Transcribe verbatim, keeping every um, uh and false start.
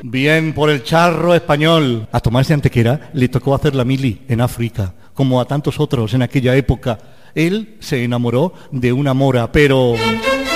Bien por el charro español. A Tomás de Antequera le tocó hacer la mili en África, como a tantos otros en aquella época. Él se enamoró de una mora, pero...